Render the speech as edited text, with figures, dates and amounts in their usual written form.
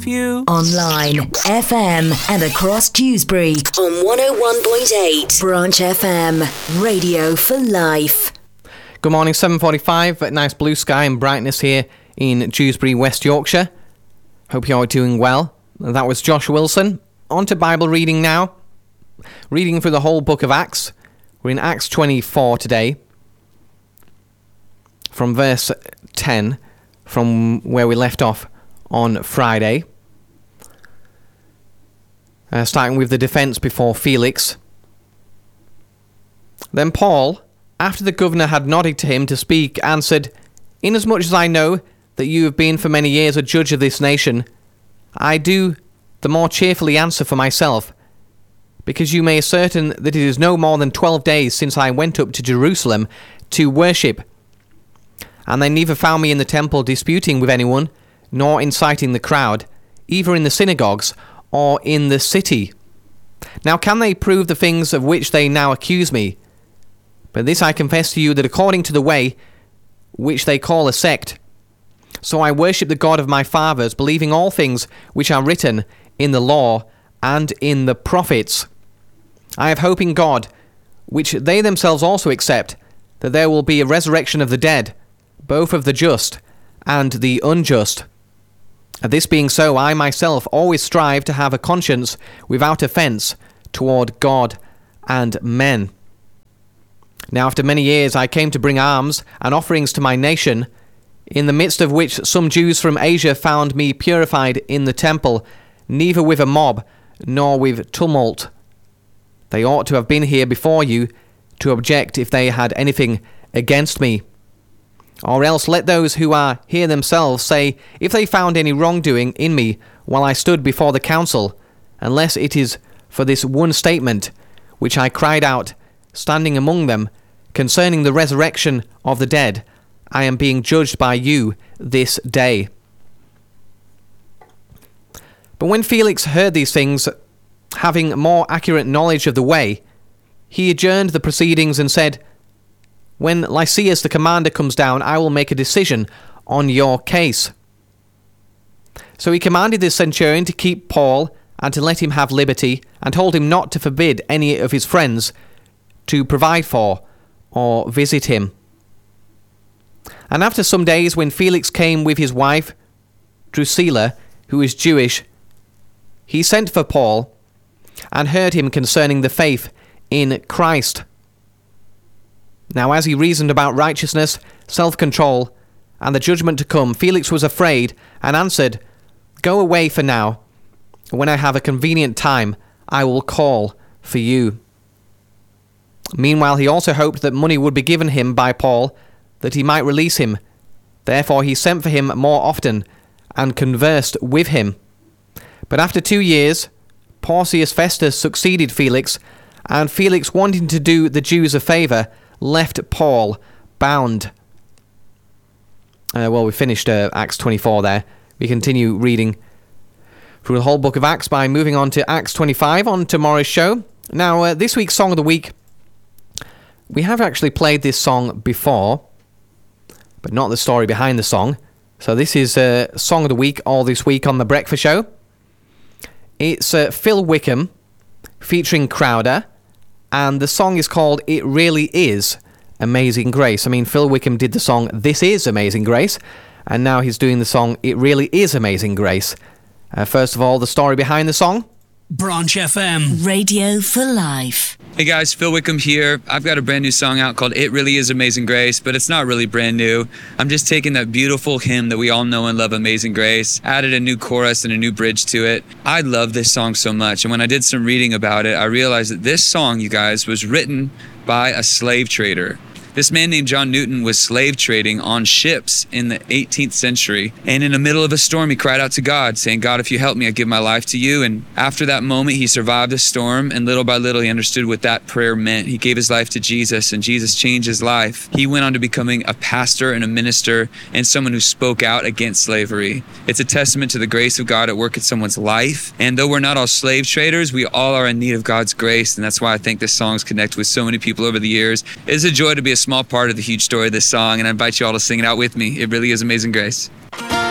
love you. Online, FM, and across Dewsbury on 101.8 Branch FM. Radio for life. Good morning, 7:45. Nice blue sky and brightness here in Dewsbury, West Yorkshire. Hope you're doing well. That was Josh Wilson. On to Bible reading now. Reading through the whole book of Acts. We're in Acts 24 today. From verse 10, from where we left off on Friday. Starting with the defence before Felix. Then Paul, after the governor had nodded to him to speak, answered, "Inasmuch as I know that you have been for many years a judge of this nation, I do the more cheerfully answer for myself, because you may ascertain that it is no more than 12 days since I went up to Jerusalem to worship. And they neither found me in the temple disputing with anyone, nor inciting the crowd, either in the synagogues or in the city. Now can they prove the things of which they now accuse me? But this I confess to you, that according to the way which they call a sect, so I worship the God of my fathers, believing all things which are written in the law and in the prophets. I have hope in God, which they themselves also accept, that there will be a resurrection of the dead, both of the just and the unjust. This being so, I myself always strive to have a conscience without offence toward God and men. Now after many years I came to bring alms and offerings to my nation, in the midst of which some Jews from Asia found me purified in the temple, neither with a mob nor with tumult. They ought to have been here before you to object if they had anything against me. Or else let those who are here themselves say if they found any wrongdoing in me while I stood before the council, unless it is for this one statement which I cried out, standing among them, concerning the resurrection of the dead, I am being judged by you this day." But when Felix heard these things, having more accurate knowledge of the way, he adjourned the proceedings and said, "When Lysias the commander comes down, I will make a decision on your case." So he commanded the centurion to keep Paul and to let him have liberty, and told him not to forbid any of his friends to provide for or visit him. And after some days, when Felix came with his wife Drusilla, who is Jewish, he sent for Paul and heard him concerning the faith in Christ. Now as he reasoned about righteousness, self-control, and the judgment to come, Felix was afraid and answered, "Go away for now. When I have a convenient time, I will call for you." Meanwhile he also hoped that money would be given him by Paul, that he might release him. Therefore he sent for him more often, and conversed with him. But after 2 years, Porcius Festus succeeded Felix, and Felix, wanting to do the Jews a favour, left Paul bound. We finished Acts 24 there. We continue reading through the whole book of Acts by moving on to Acts 25 on tomorrow's show. Now, this week's Song of the Week, we have actually played this song before, but not the story behind the song. So this is Song of the Week all this week on The Breakfast Show. It's Phil Wickham featuring Crowder, and the song is called It Really Is Amazing Grace. I mean, Phil Wickham did the song This Is Amazing Grace, and now he's doing the song It Really Is Amazing Grace. First of all, the story behind the song. Branch FM. Radio for life. Hey guys, Phil Wickham here. I've got a brand new song out called It Really Is Amazing Grace, but it's not really brand new. I'm just taking that beautiful hymn that we all know and love, Amazing Grace, added a new chorus and a new bridge to it. I love this song so much, and when I did some reading about it, I realized that this song, you guys, was written by a slave trader. This man named John Newton was slave trading on ships in the 18th century. And in the middle of a storm, he cried out to God, saying, "God, if you help me, I give my life to you." And after that moment, he survived the storm. And little by little, he understood what that prayer meant. He gave his life to Jesus, and Jesus changed his life. He went on to becoming a pastor and a minister and someone who spoke out against slavery. It's a testament to the grace of God at work in someone's life. And though we're not all slave traders, we all are in need of God's grace. And that's why I think this song's connected with so many people over the years. It is a joy to be a small part of the huge story of this song, and I invite you all to sing it out with me. It really is Amazing Grace.